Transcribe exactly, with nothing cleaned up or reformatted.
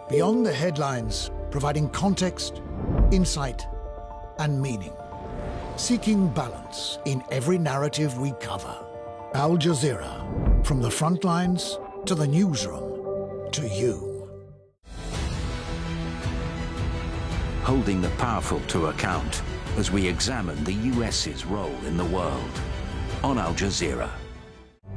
Beyond the headlines, providing context, insight, and meaning. Seeking balance in every narrative we cover. Al Jazeera, from the front lines to the newsroom to you. Holding the powerful to account as we examine the U S's role in the world on Al Jazeera.